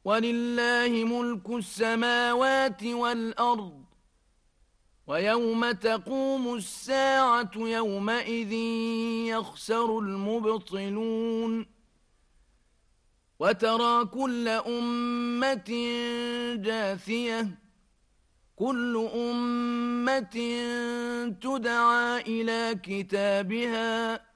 ولله ملك السماوات والأرض ويوم تقوم الساعة يومئذ يخسر المبطلون وترى كل أمة جاثية كل أمة تدعى إلى كتابها